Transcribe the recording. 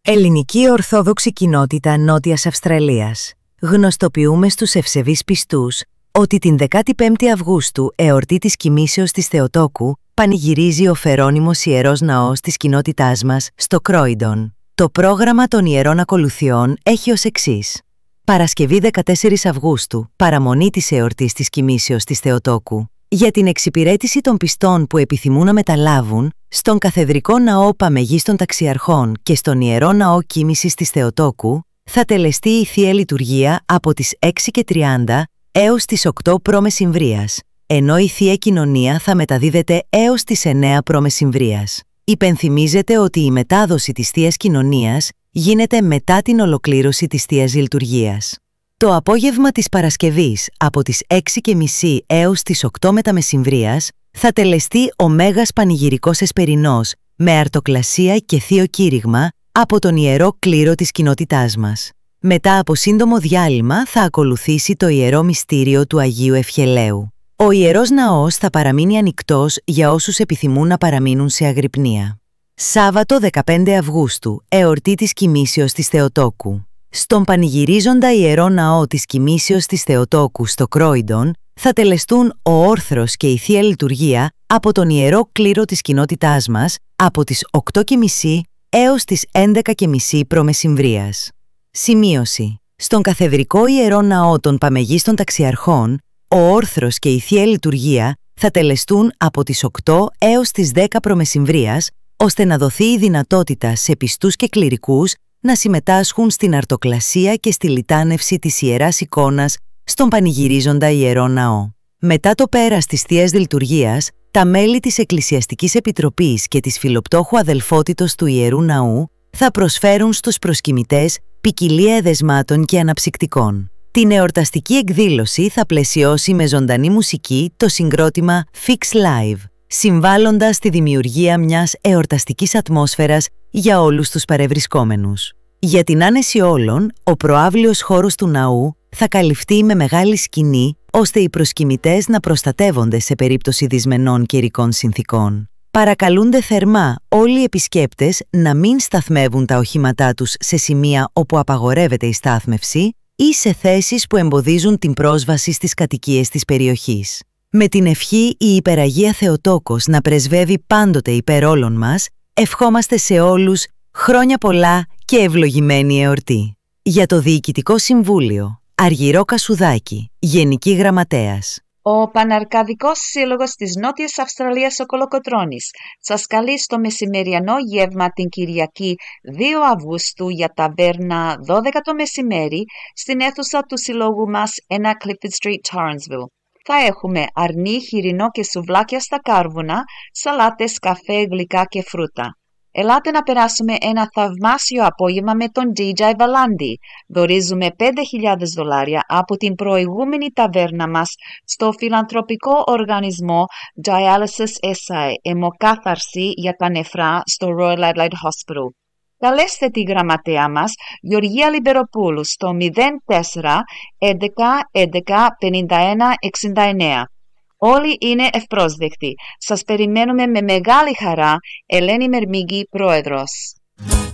Ελληνική Ορθόδοξη Κοινότητα Νότιας Αυστραλίας. Γνωστοποιούμε στους ευσεβείς πιστούς ότι την 15η Αυγούστου, εορτή της Κοιμήσεως της Θεοτόκου, πανηγυρίζει ο Φερώνυμος Ιερός Ναός της κοινότητάς μας στο Κρόιντον. Το πρόγραμμα των Ιερών Ακολουθιών έχει ως εξής. Παρασκευή 14 Αυγούστου, παραμονή της εορτής της Κοιμήσεως της Θεοτόκου. Για την εξυπηρέτηση των πιστών που επιθυμούν να μεταλάβουν, στον Καθεδρικό Ναό Παμεγίστων Ταξιαρχών και στον Ιερό Ναό Κοίμησης της Θεοτόκου, θα τελεστεί η Θεία Λειτουργία από τις 6:30 έως τις 8 π.Μ., ενώ η Θεία Κοινωνία θα μεταδίδεται έως τις 9 π.Μ. Υπενθυμίζεται ότι η μετάδοση της Θείας Κοινωνίας γίνεται μετά την ολοκλήρωση της Θείας Λειτουργίας. Το απόγευμα της Παρασκευής από τις 6:30 έως τις 8 μεσημβρίας θα τελεστεί ο Μέγας Πανηγυρικός Εσπερινός με αρτοκλασία και θείο κήρυγμα από τον Ιερό Κλήρο της κοινότητάς μας. Μετά από σύντομο διάλειμμα θα ακολουθήσει το Ιερό Μυστήριο του Αγίου Ευχελαίου. Ο Ιερός Ναός θα παραμείνει ανοιχτός για όσους επιθυμούν να παραμείνουν σε αγρυπνία. Σάββατο 15 Αυγούστου, εορτή της Κοιμήσεως της Θεοτόκου. Στον πανηγυρίζοντα Ιερό Ναό της Κοιμήσεως της Θεοτόκου στο Κρόιντον θα τελεστούν ο όρθρος και η Θεία Λειτουργία από τον Ιερό Κλήρο της κοινότητάς μας από τις 8:30 έως τις 11:30 π.Μ. Σημείωση. Στον Καθεδρικό Ιερό Ναό των Παμεγίστων Ταξιαρχών, ο όρθρος και η Θεία Λειτουργία θα τελεστούν από τις 8 έως τις 10 π.Μ., ώστε να δοθεί η δυνατότητα σε πιστούς και κληρικούς να συμμετάσχουν στην αρτοκλασία και στη λιτάνευση της Ιεράς Εικόνας στον πανηγυρίζοντα Ιερό Ναό. Μετά το πέρας της Θείας Λειτουργίας, τα μέλη της Εκκλησιαστικής Επιτροπής και της Φιλοπτόχου Αδελφότητος του Ιερού Ναού θα προσφέρουν στους προσκυνητές ποικιλία εδεσμάτων και αναψυκτικών. Την εορταστική εκδήλωση θα πλαισιώσει με ζωντανή μουσική το συγκρότημα Fix Live, συμβάλλοντας στη δημιουργία μιας εορταστικής ατμόσφαιρας για όλους τους παρευρισκόμενους. Για την άνεση όλων, ο προαύλιος χώρος του ναού θα καλυφθεί με μεγάλη σκηνή, ώστε οι προσκυνητές να προστατεύονται σε περίπτωση δυσμενών καιρικών συνθήκων. Παρακαλούνται θερμά όλοι οι επισκέπτες να μην σταθμεύουν τα οχήματά τους σε σημεία όπου απαγορεύεται η στάθμευση ή σε θέσεις που εμποδίζουν την πρόσβαση στις κατοικίες της περιοχής. Με την ευχή η Υπεραγία Θεοτόκος να πρεσβεύει πάντοτε υπέρ όλων μας, ευχόμαστε σε όλους χρόνια πολλά και ευλογημένη εορτή. Για το Διοικητικό Συμβούλιο, Αργυρό Κασουδάκη, Γενική Γραμματέας. Ο Παναρκαδικός Σύλλογος της Νότιας Αυστραλίας ο Κολοκοτρώνης σας καλεί στο μεσημεριανό γεύμα την Κυριακή 2 Αυγούστου για ταβέρνα 12 το μεσημέρι στην αίθουσα του συλλόγου μας 1 Clifford Street, Torrensville. Θα έχουμε αρνί, χοιρινό και σουβλάκια στα κάρβουνα, σαλάτες, καφέ, γλυκά και φρούτα. Ελάτε να περάσουμε ένα θαυμάσιο απόγευμα με τον DJ Valandi. Δωρίζουμε $5,000 από την προηγούμενη ταβέρνα μας στο φιλανθρωπικό οργανισμό Dialysis SA, αιμοκάθαρση για τα νεφρά στο Royal Adelaide Hospital. Καλέστε τη γραμματέα μας, Γεωργία Λιμπεροπούλου, στο 04 11 11 51 69. Όλοι είναι ευπρόσδεκτοι. Σας περιμένουμε με μεγάλη χαρά. Ελένη Μερμίγκη, Πρόεδρος.